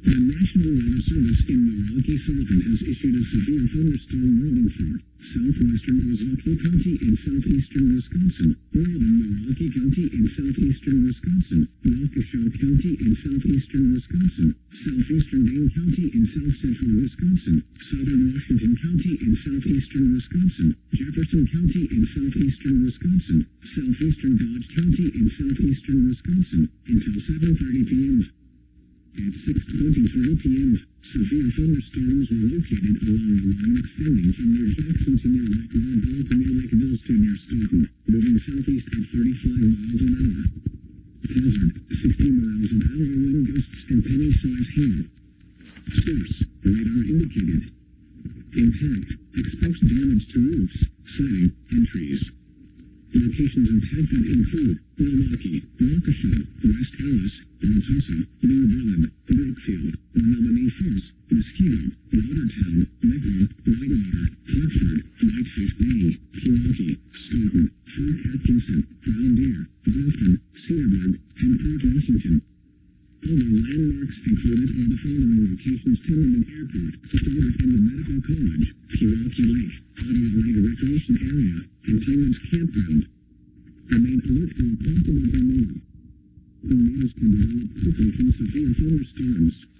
The National Weather Service in Milwaukee Sullivan has issued a severe thunderstorm warning for southwestern Ozark County in southeastern Wisconsin, northern Milwaukee County in southeastern Wisconsin, Waukesha County in southeastern Wisconsin, southeastern Dane County in south central Wisconsin, southern Washington County in southeastern Wisconsin, Jefferson County in southeastern Wisconsin, southeastern Dodge County in southeastern Wisconsin, until 7:30 p.m. At 6:24 p.m., severe thunderstorms were located along the line extending from near Jackson to near Lake Louisville to near Lake Mills to near Stoughton, moving southeast at 35 miles an hour. Hazard, 60 miles an hour wind gusts and penny-size hail. Source, radar indicated. Intent, expect damage to roofs, siding, and trees. Locations intended include Milwaukee, Waukesha, West Allis, Wauwatosa, New Berlin, Brookfield, Menominee Falls, Mosquito, Watertown, Megara, Whitewater, Hartford, Whitefish Bay, Milwaukee, Stoughton, Fort Atkinson, Brown Deer, Grafton, Cedarburg, and Port Washington. Other landmarks included are the following locations: Timmerman Airport, Florida and the Medical College, Milwaukee Lake, Audio Lake Recreation Area, and Timmins Campground. Remain alert for a possible tornado. Tornadoes can develop quickly from severe thunderstorms.